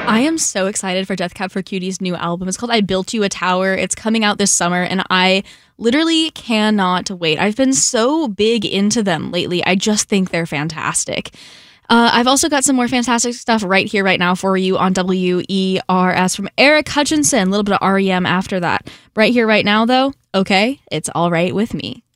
I am so excited for Death Cab for Cutie's new album. It's called I Built You a Tower. It's coming out this summer, and I literally cannot wait. I've been so big into them lately. I just think they're fantastic. I've also got some more fantastic stuff right here, right now for you on WERS from Eric Hutchinson. A little bit of REM after that. Right here, right now, though, okay, it's all right with me.